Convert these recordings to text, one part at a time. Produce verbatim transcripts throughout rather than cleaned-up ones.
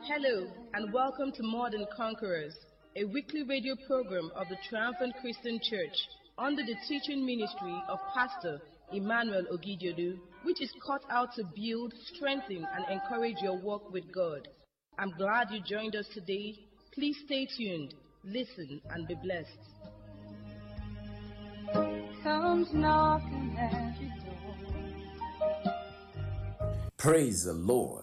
Hello, and welcome to More Than Conquerors, a weekly radio program of the Triumphant Christian Church under the teaching ministry of Pastor Emmanuel Ogidiodu, which is cut out to build, strengthen, and encourage your walk with God. I'm glad you joined us today. Please stay tuned, listen, and be blessed. Comes knocking at your door. Praise the Lord.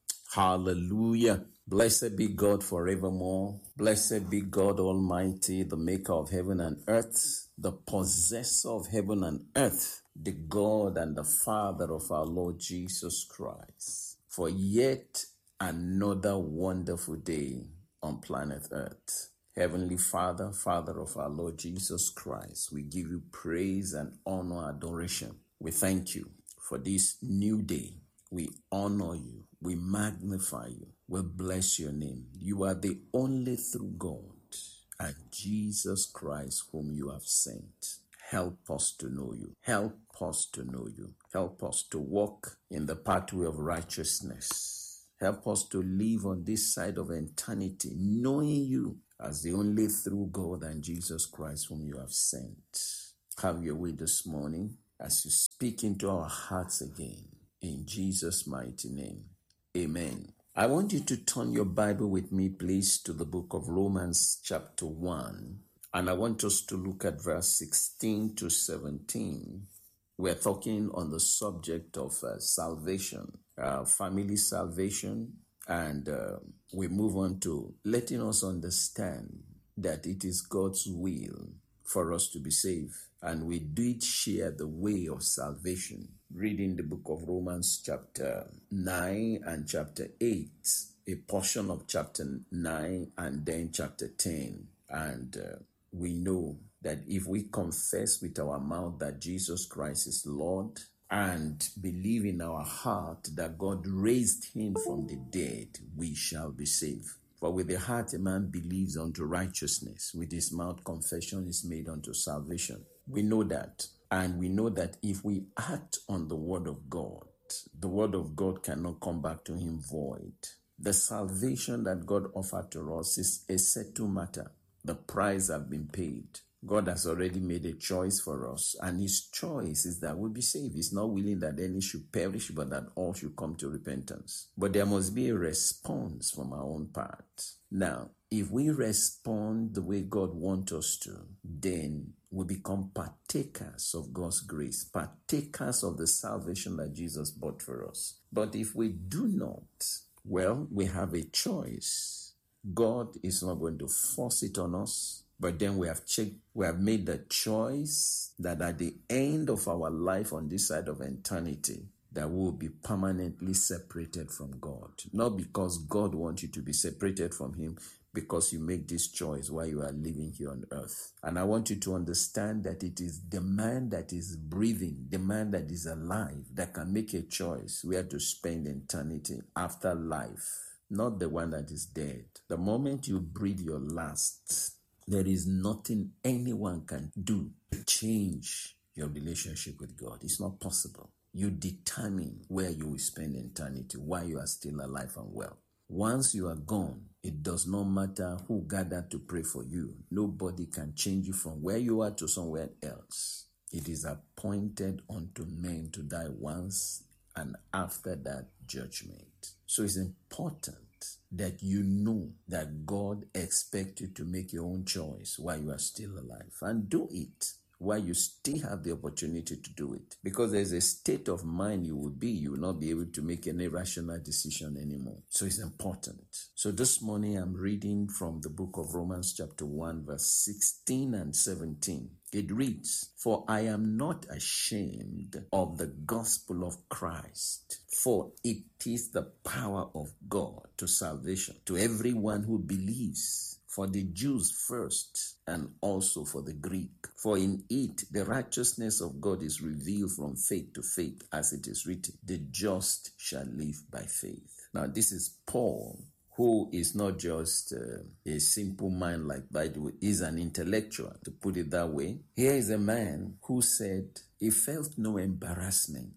Hallelujah. Blessed be God forevermore. Blessed be God Almighty, the maker of heaven and earth, the possessor of heaven and earth, the God and the Father of our Lord Jesus Christ, for yet another wonderful day on planet earth. Heavenly Father, Father of our Lord Jesus Christ, we give you praise and honor, adoration. We thank you for this new day. We honor you. We magnify you. We bless your name. You are the only true God and Jesus Christ whom you have sent. Help us to know you. Help us to know you. Help us to walk in the pathway of righteousness. Help us to live on this side of eternity, knowing you as the only true God and Jesus Christ whom you have sent. Have your way this morning as you speak into our hearts again. In Jesus' mighty name, amen. I want you to turn your Bible with me, please, to the book of Romans chapter one. And I want us to look at verse sixteen to seventeen. We're talking on the subject of uh, salvation, uh, family salvation. And uh, we move on to letting us understand that it is God's will for us to be saved. And we did share the way of salvation, reading the book of Romans chapter nine and chapter eight, a portion of chapter nine and then chapter ten. And uh, we know that if we confess with our mouth that Jesus Christ is Lord and believe in our heart that God raised him from the dead, we shall be saved. For with the heart a man believes unto righteousness, with his mouth confession is made unto salvation. We know that. And we know that if we act on the word of God, the word of God cannot come back to him void. The salvation that God offered to us is a settled matter. The price has been paid. God has already made a choice for us, and his choice is that we'll be saved. He's not willing that any should perish, but that all should come to repentance. But there must be a response from our own part. Now, if we respond the way God wants us to, then we become partakers of God's grace, partakers of the salvation that Jesus bought for us. But if we do not, well, we have a choice. God is not going to force it on us. But then we have checked, we have made the choice that at the end of our life on this side of eternity, that we will be permanently separated from God. Not because God wants you to be separated from him, because you make this choice while you are living here on earth. And I want you to understand that it is the man that is breathing, the man that is alive, that can make a choice where to spend eternity after life, not the one that is dead. The moment you breathe your last, there is nothing anyone can do to change your relationship with God. It's not possible. You determine where you will spend eternity while you are still alive and well. Once you are gone, it does not matter who gathered to pray for you. Nobody can change you from where you are to somewhere else. It is appointed unto men to die once, and after that, judgment. So it's important that you know that God expects you to make your own choice while you are still alive, and do it while you still have the opportunity to do it. Because there's a state of mind you will be, you will not be able to make any rational decision anymore. So it's important. So this morning I'm reading from the book of Romans chapter one, verse sixteen and seventeen. It reads, "For I am not ashamed of the gospel of Christ, for it is the power of God to salvation, to everyone who believes, for the Jews first, and also for the Greek. For in it the righteousness of God is revealed from faith to faith, as it is written, the just shall live by faith." Now this is Paul, who is not just uh, a simple mind like by the way, he's an intellectual, to put it that way. Here is a man who said he felt no embarrassment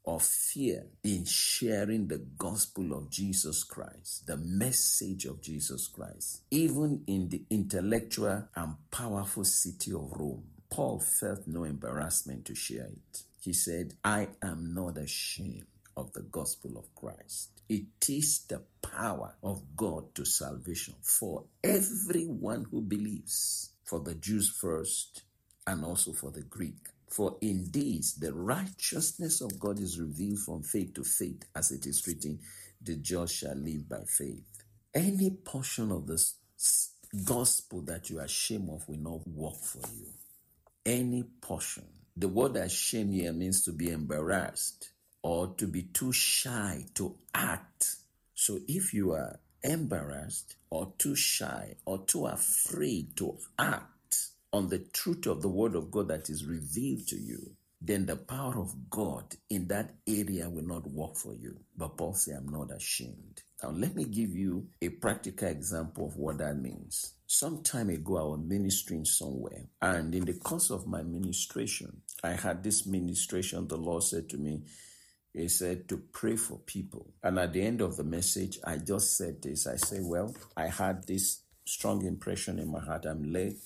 or fear in sharing the gospel of Jesus Christ, the message of Jesus Christ, even in the intellectual and powerful city of Rome. Paul felt no embarrassment to share it. He said, I am not ashamed of the gospel of Christ. It is the power of God to salvation for everyone who believes, for the Jews first and also for the Greek. For in this the righteousness of God is revealed from faith to faith, as it is written, the just shall live by faith. Any portion of this gospel that you are ashamed of will not work for you. Any portion. The word ashamed here means to be embarrassed or to be too shy to act. So if you are embarrassed or too shy or too afraid to act on the truth of the word of God that is revealed to you, then the power of God in that area will not work for you. But Paul said, I'm not ashamed. Now, let me give you a practical example of what that means. Some time ago, I was ministering somewhere, and in the course of my ministration, I had this ministration. The Lord said to me, He said to pray for people. And at the end of the message, I just said this. I said, well, I had this strong impression in my heart. I'm led.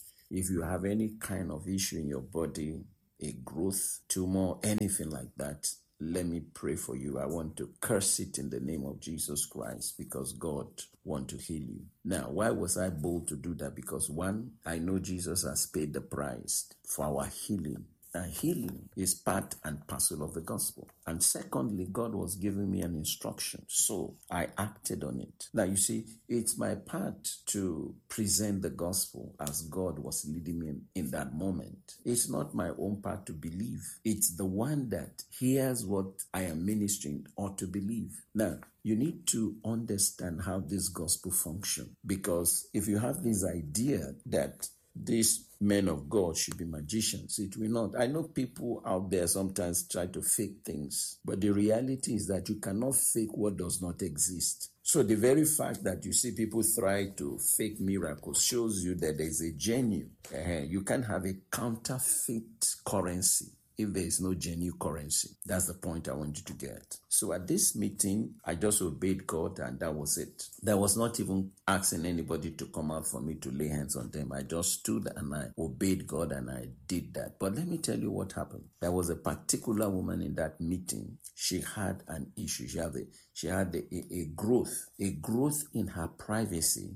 If you have any kind of issue in your body, a growth, tumor, anything like that, let me pray for you. I want to curse it in the name of Jesus Christ because God wants to heal you. Now, why was I bold to do that? Because one, I know Jesus has paid the price for our healing. And healing is part and parcel of the gospel. And secondly, God was giving me an instruction. So I acted on it. Now, you see, it's my part to present the gospel as God was leading me in, in that moment. It's not my own part to believe. It's the one that hears what I am ministering ought to believe. Now, you need to understand how this gospel functions. Because if you have this idea that these men of God should be magicians, it will not. I know people out there sometimes try to fake things, but the reality is that you cannot fake what does not exist. So the very fact that you see people try to fake miracles shows you that there is a genuine. Uh, you can't have a counterfeit currency if there is no genuine currency. That's the point I want you to get. So at this meeting, I just obeyed God and that was it. There was not even asking anybody to come out for me to lay hands on them. I just stood and I obeyed God and I did that. But let me tell you what happened. There was a particular woman in that meeting. She had an issue. She had a, she had a, a, a growth, a growth in her privacy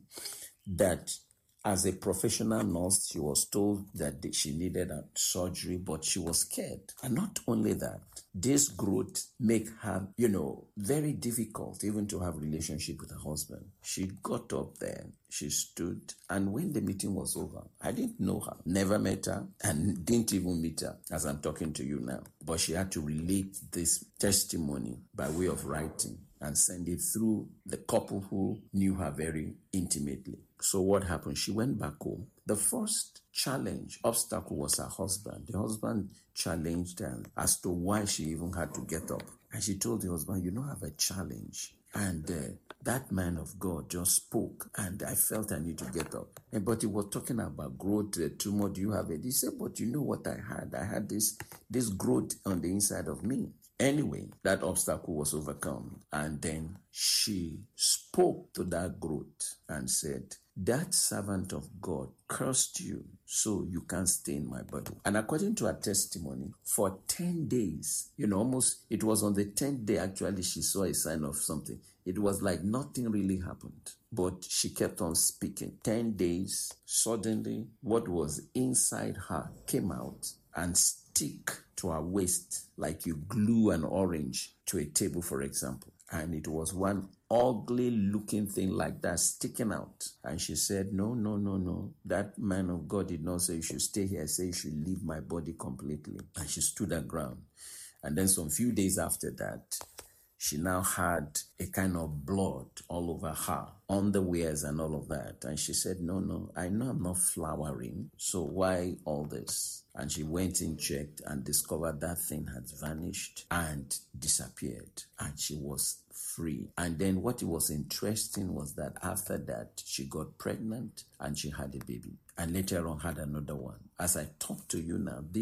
that as a professional nurse, she was told that she needed a surgery, but she was scared. And not only that, this growth make her, you know, very difficult even to have a relationship with her husband. She got up there, she stood, and when the meeting was over, I didn't know her, never met her, and didn't even meet her as I'm talking to you now. But she had to relate this testimony by way of writing and send it through the couple who knew her very intimately. So what happened? She went back home. The first challenge, obstacle was her husband. The husband challenged her as to why she even had to get up. And she told the husband, you don't have a challenge. And uh, that man of God just spoke, and I felt I need to get up. And but he was talking about growth, uh, tumor, do you have it? He said, but you know what I had? I had this, this growth on the inside of me. Anyway, that obstacle was overcome. And then she spoke to that growth and said, that servant of God cursed you so you can't stay in my body. And according to her testimony, for ten days, you know, almost, it was on the tenth day, actually, she saw a sign of something. It was like nothing really happened, but she kept on speaking. ten days, suddenly, what was inside her came out and stick to her waist like you glue an orange to a table, for example. And it was one ugly looking thing like that sticking out. And she said, no, no, no, no. That man of God did not say you should stay here. Say you should leave my body completely. And she stood her ground. And then some few days after that, she now had a kind of blood all over her, underwears and all of that. And she said, no, no, I know I'm not flowering. So why all this? And she went in, checked, and discovered that thing had vanished and disappeared. And she was free. And then what was interesting was that after that, she got pregnant and she had a baby. And later on had another one. As I talk to you now, this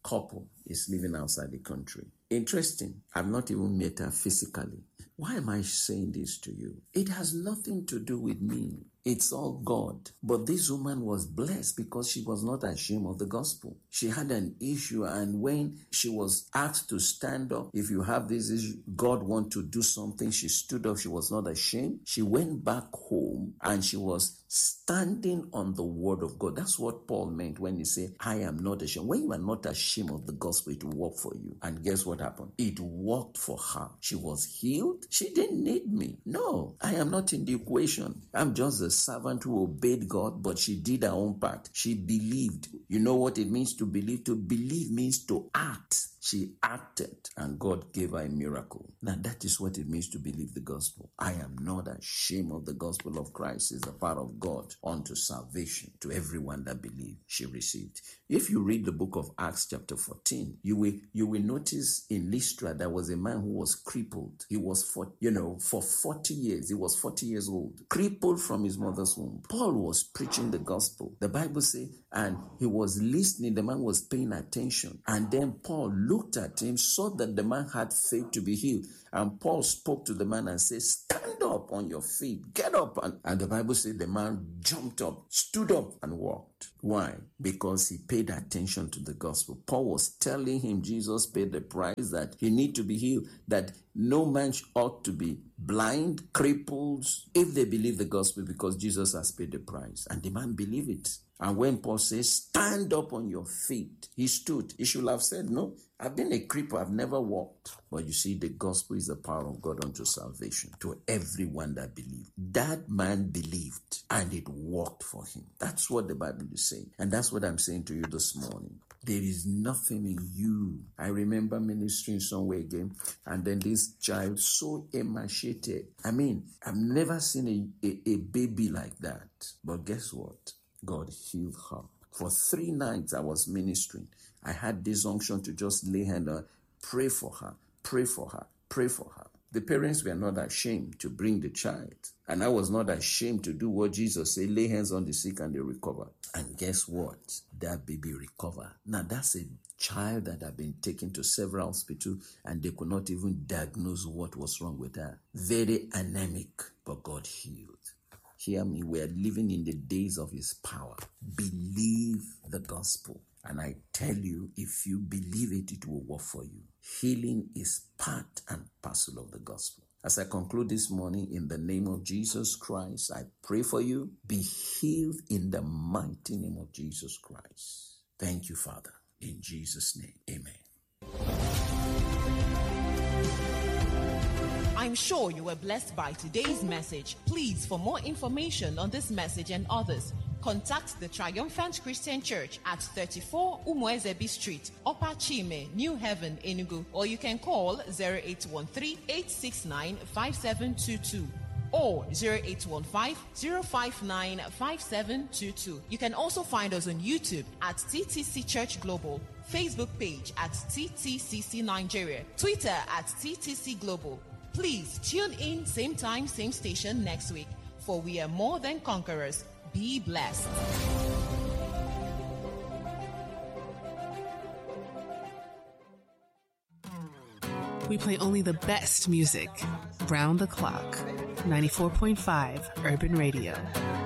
couple is living outside the country. Interesting. I've not even met her physically. Why am I saying this to you? It has nothing to do with me. It's all God. But this woman was blessed because she was not ashamed of the gospel. She had an issue, and when she was asked to stand up, if you have this issue, God want to do something, she stood up. She was not ashamed. She went back home and she was standing on the word of God. That's what Paul meant when he said, I am not ashamed. When you are not ashamed of the gospel, it will work for you. And guess what happened? It worked for her. She was healed. She didn't need me. No, I am not in the equation. I'm just a servant who obeyed God, but she did her own part. She believed. You know what it means to believe? To believe means to act. She acted, and God gave her a miracle. Now, that is what it means to believe the gospel. I am not ashamed of the gospel of Christ. It's a part of God unto salvation to everyone that believes. She received. If you read the book of Acts chapter fourteen, you will you will notice in Lystra there was a man who was crippled. He was for you know for forty years. He was forty years old, crippled from his mother's womb. Paul was preaching the gospel. The Bible says, and he was listening. The man was paying attention, and then Paul looked at him, saw that the man had faith to be healed. And Paul spoke to the man and said, stand up on your feet, get up. And, and the Bible said the man jumped up, stood up and walked. Why? Because he paid attention to the gospel. Paul was telling him Jesus paid the price, that he need to be healed, that no man ought to be blind, crippled, if they believe the gospel, because Jesus has paid the price. And the man believed it. And when Paul says, stand up on your feet, he stood. He should have said, no, I've been a cripple, I've never walked. But you see, the gospel is the power of God unto salvation to everyone that believes. That man believed, and it worked for him. That's what the Bible is saying. And that's what I'm saying to you this morning. There is nothing in you. I remember ministering somewhere again, and then this child so emaciated. I mean, I've never seen a, a, a baby like that. But guess what? God healed her. For three nights I was ministering. I had this unction to just lay hand on her, pray for her, pray for her, pray for her. The parents were not ashamed to bring the child. And I was not ashamed to do what Jesus said, lay hands on the sick and they recover. And guess what? That baby recovered. Now that's a child that had been taken to several hospitals and they could not even diagnose what was wrong with her. Very anemic, but God healed. Hear me, we are living in the days of his power. Believe the gospel. And I tell you, if you believe it, it will work for you. Healing is part and parcel of the gospel. As I conclude this morning, in the name of Jesus Christ, I pray for you. Be healed in the mighty name of Jesus Christ. Thank you, Father. In Jesus' name, amen. I'm sure you were blessed by today's message. Please, for more information on this message and others, contact the Triumphant Christian Church at thirty-four Umuezebi Street, Upper Chime, New Haven, Enugu, or you can call zero eight one three, eight six nine, five seven two two or zero eight one five, zero five nine, five seven two two. You can also find us on YouTube at T T C Church Global, Facebook page at T T C C Nigeria, Twitter at T T C Global. Please tune in same time, same station next week, for we are more than conquerors. Be blessed. We play only the best music. Round the clock. ninety-four point five Urban Radio.